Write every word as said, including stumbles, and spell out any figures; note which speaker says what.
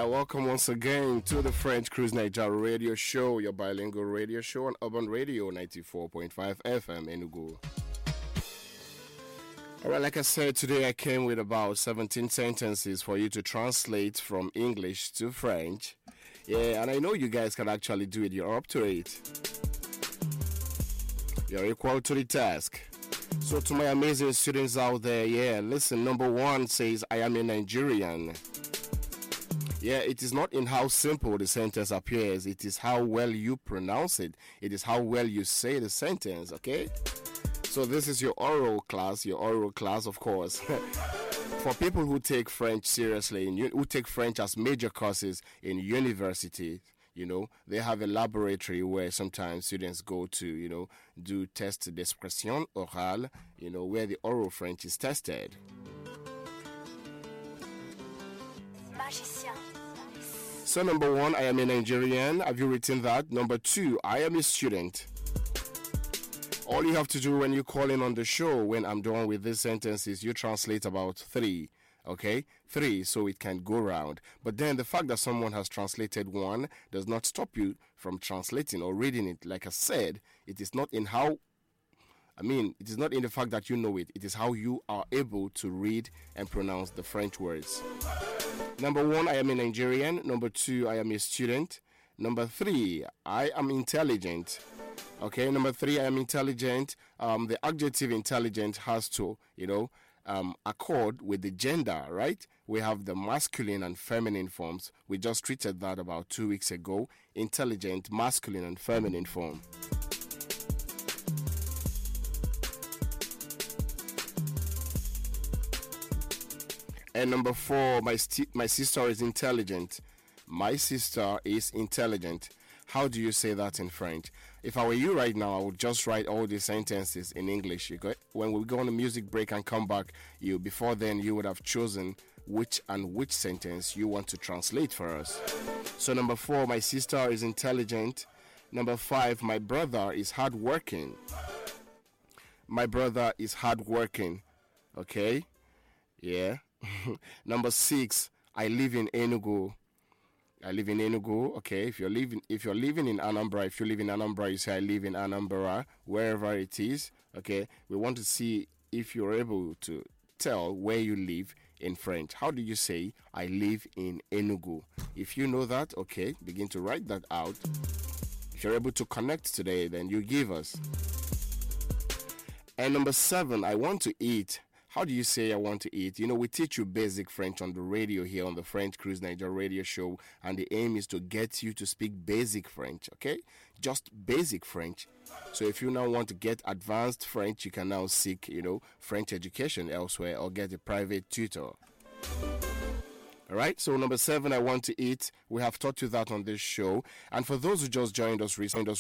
Speaker 1: right, welcome once again to the French Cruise Nigeria radio show, your bilingual radio show on Urban Radio ninety-four point five F M Enugu. All right, like I said, today I came with about seventeen sentences for you to translate from English to French. Yeah, and I know you guys can actually do it. You're up to it. You're equal to the task. So to my amazing students out there, yeah, listen, number one says, I am a Nigerian. Yeah, it is not in how simple the sentence appears. It is how well you pronounce it. It is how well you say the sentence, okay? So this is your oral class, your oral class, of course. For people who take French seriously, and who take French as major courses in university, you know, they have a laboratory where sometimes students go to, you know, do test d'expression orale, you know, where the oral French is tested.
Speaker 2: Magicien.
Speaker 1: So number one, I am a Nigerian. Have you written that? Number two, I am a student. All you have to do when you call in on the show, when I'm done with this sentence, is you translate about three. Okay? Three, so it can go round. But then the fact that someone has translated one does not stop you from translating or reading it. Like I said, it is not in how, I mean, it is not in the fact that you know it. It is how you are able to read and pronounce the French words. Number one, I am a Nigerian. Number two, I am a student. Number three, I am intelligent. Okay, number three, I am intelligent. Um, the adjective intelligent has to, you know, um, accord with the gender, right? We have the masculine and feminine forms. We just treated that about two weeks ago. Intelligent, masculine and feminine form. And number four, my st- my sister is intelligent. My sister is intelligent. How do you say that in French? If I were you right now, I would just write all these sentences in English. You go, when we go on a music break and come back, you before then you would have chosen which and which sentence you want to translate for us. So number four, my sister is intelligent. Number five, my brother is hardworking. My brother is hardworking. Okay? Yeah. Number six, I live in Enugu. I live in Enugu. Okay, if you're living if you're living in Anambra, if you live in Anambra, you say I live in Anambra, wherever it is. Okay, we want to see if you're able to tell where you live in French. How do you say I live in Enugu? If you know that, okay, begin to write that out. If you're able to connect today, then you give us. And number seven, I want to eat. How do you say I want to eat? You know, we teach you basic French on the radio here on the French Cruise Nigeria radio show, and the aim is to get you to speak basic French, okay? Just basic French. So if you now want to get advanced French, you can now seek, you know, French education elsewhere or get a private tutor. All right, so number seven, I want to eat. We have taught you that on this show. And for those who just joined us recently,